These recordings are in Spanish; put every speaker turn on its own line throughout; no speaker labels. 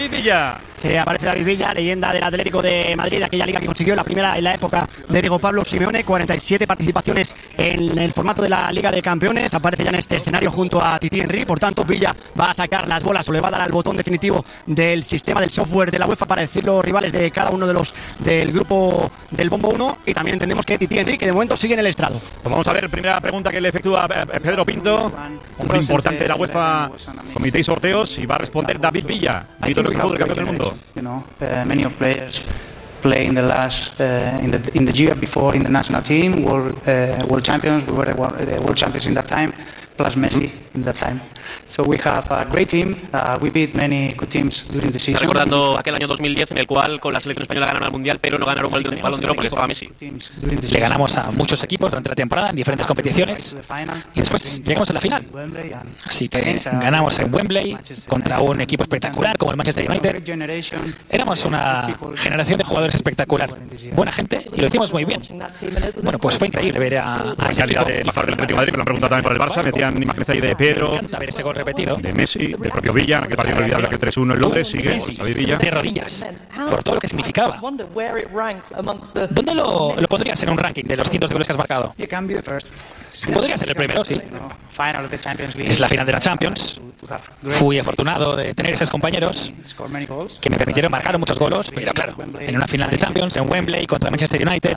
Villa.
Sí, aparece David Villa, leyenda del Atlético de Madrid, aquella liga que consiguió la primera en la época de Diego Pablo Simeone, 47 participaciones en el formato de la Liga de Campeones. Aparece ya en este escenario junto a Titi Henry. Por tanto, Villa va a sacar las bolas o le va a dar al botón definitivo del sistema del software de la UEFA para decir los rivales de cada uno de los del grupo del Bombo 1. Y también entendemos que Titi Henry, que de momento sigue en el estrado.
Pues vamos a ver, primera pregunta que le efectúa Pedro Pinto, hombre importante de la UEFA, Comité y Sorteos, y va a responder David Villa, mito del campeón del mundo.
Many of players play in the last in the year before in the national team, world champions. We were the world champions in that time, plus Messi in that time. So we have a great team. We beat many good teams during the season.
Está recordando aquel año 2010 en el cual con la selección española ganaron al Mundial, pero no ganaron el Balón de Oro porque estaba Messi.
Le ganamos a muchos equipos durante la temporada en diferentes competiciones y después llegamos a la final. Así que ganamos en Wembley contra un equipo espectacular como el Manchester United. Éramos una generación de jugadores espectacular, buena gente, y lo hicimos muy bien. Bueno, pues fue increíble ver a ese equipo.
De la parte del Atlético de Madrid, pero lo han preguntado también por el Barça, metían imágenes ahí de Pedro,
ver ese gol repetido,
de Messi, del propio Villa, que partido olvidable que 3-1 en Londres, sigue David Villa.
De rodillas, por todo lo que significaba. ¿Dónde lo pondrías en un ranking de los cientos de goles que has marcado? Podría ser el primero, sí. Es la final de la Champions. Fui afortunado de tener esos compañeros que me permitieron marcar muchos goles, pero claro, en una final de Champions, en Wembley contra Manchester United,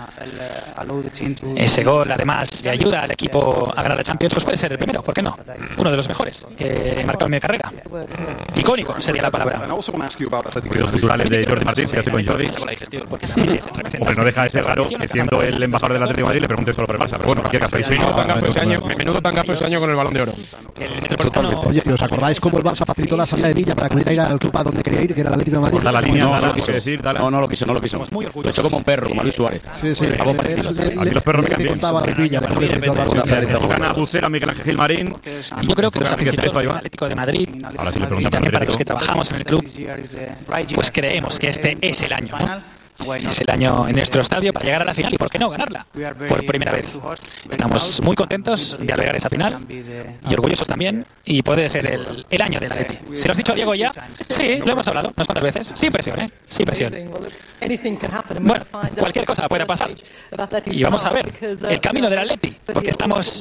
ese gol además le ayuda al equipo a ganar la Champions, pues puede ser el primero, ¿por qué no? Uno de los mejores que he marcado en mi carrera. Icónico sería la palabra.
Los culturales de Jordi Martín, si así con Jordi. Hombre, no deja de ser raro que siendo el embajador del Atlético de Madrid le pregunte solo por el Barça, pero bueno, en cualquier caso,
menudo tangazo ese año con el Balón de Oro.
Oye, ¿os acordáis cómo el Barça facilitó la salida de Villa para que pudiera ir al club a donde quería ir, que era el Atlético de Madrid?
Da la línea,
no lo quiso decir, no lo quiso. Lo echó como un perro, como Luis Suárez.
Sí.
Aquí los perros me cambian. Gana Bucera, Miguel Ángel Gilmarín.
Y yo creo que los aficionados del Atlético de Madrid, y también para los que trabajamos en el club, pues creemos que este es el año, ¿no? Es el año en nuestro estadio para llegar a la final y, ¿por qué no, ganarla? Por primera vez. Estamos muy contentos de albergar esa final y orgullosos también, y puede ser el año del Atleti. ¿Se lo has dicho a Diego ya? Sí, lo hemos hablado unas cuantas veces. Sin presión, ¿eh? Sin presión. Bueno, cualquier cosa puede pasar. Y vamos a ver el camino del Atleti, porque estamos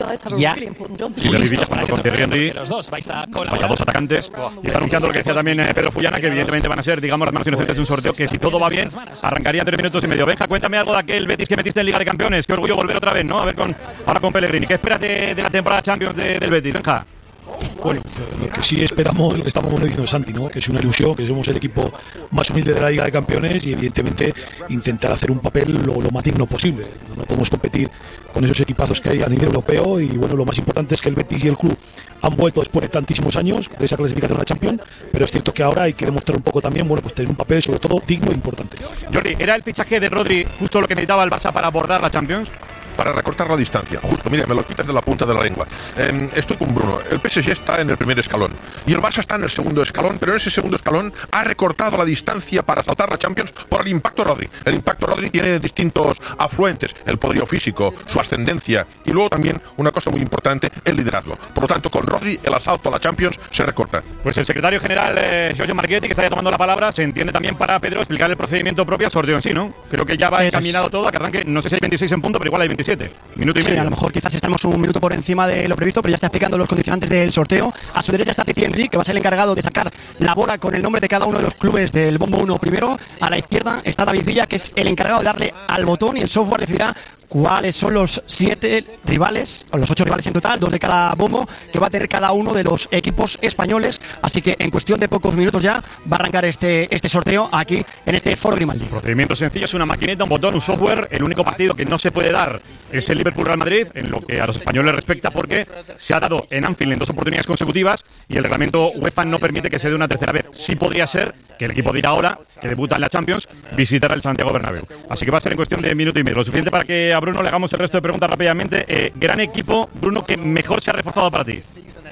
ya listos para ese sorteo, porque los dos vais a colaborar.
Vaya dos atacantes. Y está anunciando lo que decía también Pedro Fullana, que evidentemente van a ser, digamos, las manos inocentes de un sorteo que, si todo va bien, arrancaría 3 minutos y medio. Benja, cuéntame algo de aquel Betis que metiste en Liga de Campeones. Qué orgullo volver otra vez, ¿no? A ver ahora con Pellegrini. ¿Qué esperas de la temporada Champions del Betis, Benja?
Bueno, lo que sí esperamos, lo que estábamos diciendo Santi, ¿no? Que es una ilusión, que somos el equipo más humilde de la Liga de Campeones y evidentemente intentar hacer un papel lo más digno posible. No podemos competir con esos equipazos que hay a nivel europeo, y bueno, lo más importante es que el Betis y el club han vuelto después de tantísimos años de esa clasificación a la Champions, pero es cierto que ahora hay que demostrar un poco también, bueno, pues tener un papel sobre todo digno e importante.
Jordi, ¿era el fichaje de Rodri justo lo que necesitaba el Barça para abordar la Champions?
Para recortar la distancia, justo, mira, me lo quitas de la punta de la lengua. Estoy con Bruno, el PSG está en el primer escalón y el Barça está en el segundo escalón, pero en ese segundo escalón ha recortado la distancia para saltar la Champions por el impacto Rodri. El impacto Rodri tiene distintos afluentes, el poderío físico, su ascendencia y luego también una cosa muy importante, el liderazgo. Por lo tanto, con Rodri el asalto a la Champions se recorta.
Pues el secretario general Giorgio Marchetti, que está ya tomando la palabra, se entiende también para Pedro explicar el procedimiento propio al sorteo en sí, ¿no? Creo que ya va encaminado todo a que arranque, no sé si hay 26 en punto, pero igual hay 27. Minuto y medio.
Sí, a lo mejor quizás estamos un minuto por encima de lo previsto, pero ya está explicando los condicionantes del sorteo. A su derecha está Titi Henry, que va a ser el encargado de sacar la bola con el nombre de cada uno de los clubes del Bombo 1 primero. A la izquierda está David Villa, que es el encargado de darle al botón, y el software decidirá cuáles son los 7 rivales, o los 8 rivales en total, 2 de cada bombo, que va a tener cada uno de los equipos españoles. Así que en cuestión de pocos minutos ya va a arrancar este sorteo aquí en este Foro Grimaldi.
Procedimiento sencillo, es una maquineta, un botón, un software. El único partido que no se puede dar es el Liverpool-Real Madrid, en lo que a los españoles respecta, porque se ha dado en Anfield en 2 oportunidades consecutivas y el reglamento UEFA no permite que se dé una tercera vez. Sí podría ser que el equipo de ir ahora, que debuta en la Champions, visitara el Santiago Bernabéu. Así que va a ser en cuestión de minuto y medio. Lo suficiente para que a Bruno le hagamos el resto de preguntas rápidamente. Gran equipo, Bruno, que mejor se ha reforzado para ti.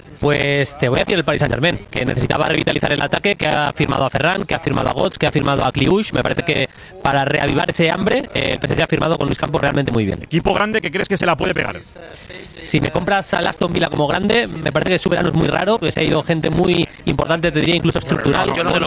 Pues te voy a decir el Paris Saint-Germain, que necesitaba revitalizar el ataque, que ha firmado a Ferran, que ha firmado a Götze, que ha firmado a Kliush. Me parece que para reavivar ese hambre, el PSG ha firmado con Luis Campos realmente muy bien.
Equipo grande que crees que se la puede pegar.
Si me compras al Aston Villa como grande, me parece que su verano es muy raro, pues ha ido gente muy importante, te diría incluso estructural.
Yo no te lo